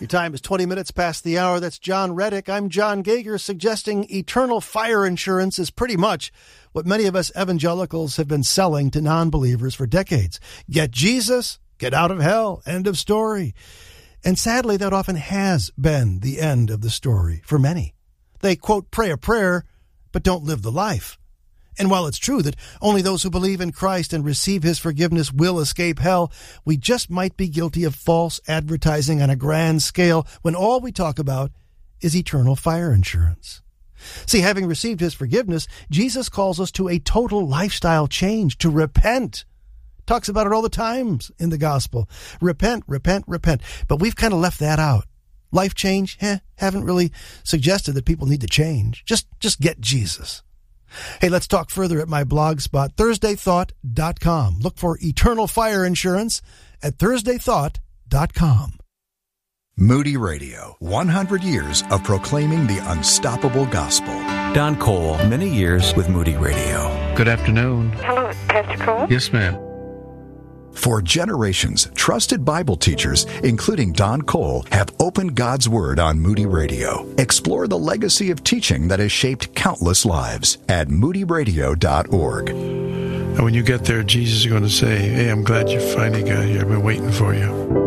Your time is 20 minutes past the hour. That's John Reddick. I'm John Gager, suggesting eternal fire insurance is pretty much what many of us evangelicals have been selling to non-believers for decades. Get Jesus, get out of hell, end of story. And sadly, that often has been the end of the story for many. They, quote, pray a prayer, but don't live the life. And while it's true that only those who believe in Christ and receive his forgiveness will escape hell, we just might be guilty of false advertising on a grand scale when all we talk about is eternal fire insurance. See, having received his forgiveness, Jesus calls us to a total lifestyle change, to repent. Talks about it all the time in the gospel. Repent, repent, repent. But we've kind of left that out. Life change, haven't really suggested that people need to change. Just get Jesus. Hey, let's talk further at my blog spot, ThursdayThought.com. Look for eternal fire insurance at ThursdayThought.com. Moody Radio, 100 years of proclaiming the unstoppable gospel. Don Cole, many years with Moody Radio. Good afternoon. Hello, Pastor Cole? Yes, ma'am. For generations, trusted Bible teachers, including Don Cole, have opened God's Word on Moody Radio. Explore the legacy of teaching that has shaped countless lives at moodyradio.org. And when you get there, Jesus is going to say, hey, I'm glad you finally got here. I've been waiting for you.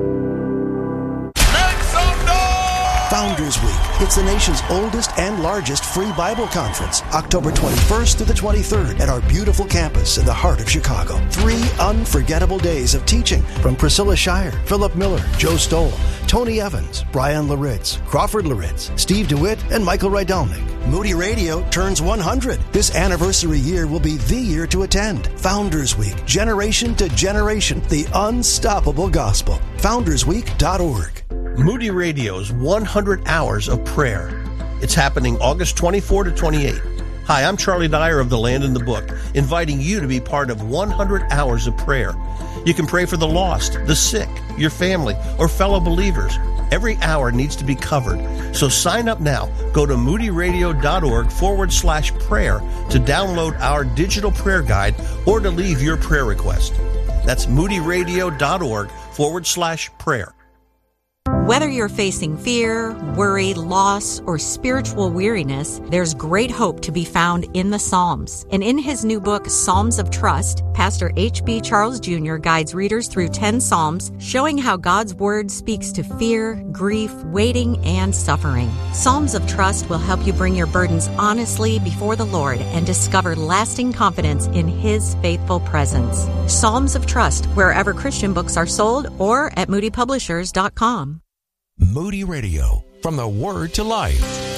Founders Week. It's the nation's oldest and largest free Bible conference, October 21st to the 23rd at our beautiful campus in the heart of Chicago. 3 unforgettable days of teaching from Priscilla Shirer, Philip Miller, Joe Stoll, Tony Evans, Brian Laritz, Crawford Laritz, Steve DeWitt, and Michael Rydelnik. Moody Radio turns 100. This anniversary year will be the year to attend. Founders Week, generation to generation, the unstoppable gospel. FoundersWeek.org. Moody Radio's 100 Hours of Prayer. It's happening August 24 to 28. Hi, I'm Charlie Dyer of The Land in the Book, inviting you to be part of 100 Hours of Prayer. You can pray for the lost, the sick, your family, or fellow believers. Every hour needs to be covered. So sign up now. Go to moodyradio.org/prayer to download our digital prayer guide or to leave your prayer request. That's moodyradio.org/prayer. Whether you're facing fear, worry, loss, or spiritual weariness, there's great hope to be found in the Psalms. And in his new book, Psalms of Trust, Pastor H.B. Charles Jr. guides readers through 10 Psalms, showing how God's Word speaks to fear, grief, waiting, and suffering. Psalms of Trust will help you bring your burdens honestly before the Lord and discover lasting confidence in His faithful presence. Psalms of Trust, wherever Christian books are sold, or at moodypublishers.com. Moody Radio, from the Word to Life.